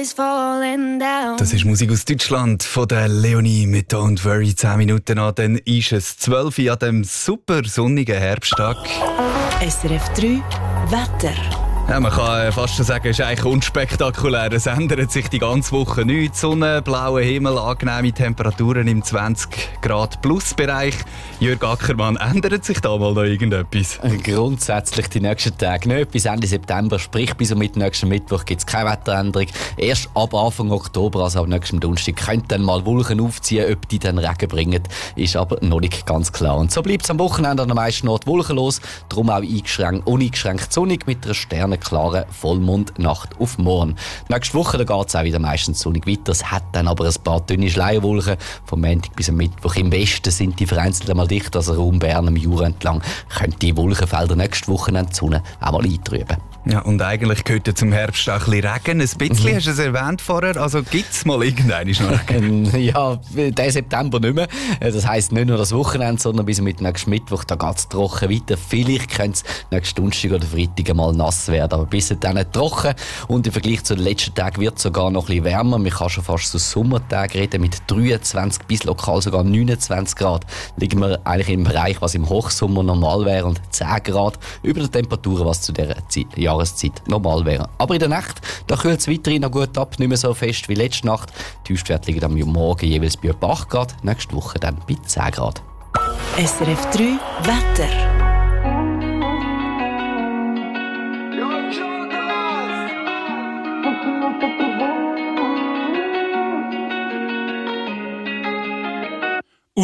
is falling down. Das ist Musik aus Deutschland von der Leonie mit Don't Worry. 10 Minuten an, dann ist es 12 Uhr an dem super sonnigen Herbsttag. SRF 3 Wetter. Ja, man kann fast schon sagen, es ist eigentlich unspektakulär. Es ändert sich die ganze Woche nichts. Sonne, blauer Himmel, angenehme Temperaturen im 20 Grad Plus-Bereich. Jörg Ackermann, ändert sich da mal noch irgendetwas? Grundsätzlich die nächsten Tage nicht. Bis Ende September, sprich bis zum nächsten Mittwoch, gibt es keine Wetteränderung. Erst ab Anfang Oktober, also ab nächstem Donnerstag, könnten dann mal Wolken aufziehen. Ob die dann Regen bringen, ist aber noch nicht ganz klar. Und so bleibt es am Wochenende an den meisten Orten wolkenlos. Darum auch uneingeschränkt sonnig mit einer sternenklaren Vollmondnacht auf morgen. Nächste Woche geht es auch wieder meistens sonnig weiter. Es hat dann aber ein paar dünne Schleierwolken. Vom Montag bis am Mittwoch im Westen sind die vereinzelt einmal dicht, also Raum Bern am Jura entlang können die Wolkenfelder nächste Woche die Sonne auch mal eintrüben. Ja, und eigentlich gehört ja zum Herbst auch ein bisschen Regen. Ein bisschen hast du es erwähnt vorher. Also gibt es mal irgendeinen Regen? Ja, den September nicht mehr. Das heisst nicht nur das Wochenende, sondern bis mit nächsten Mittwoch, da geht es trocken weiter. Vielleicht könnte es nächsten Donnerstag oder Freitag mal nass werden, aber bis dann trocken. Und im Vergleich zu den letzten Tagen wird es sogar noch ein bisschen wärmer. Man kann schon fast so Sommertagen reden mit 23 bis lokal sogar 29 Grad. Liegen wir eigentlich im Bereich, was im Hochsommer normal wäre, und 10 Grad über der Temperatur, was zu dieser Jahreszeit normal wäre. Aber in der Nacht, da kühlt es weiterhin noch gut ab, nicht mehr so fest wie letzte Nacht. Die Tiefstwerte liegen am Morgen jeweils bei etwa 8 Grad, nächste Woche dann bei 10 Grad. SRF 3 Wetter.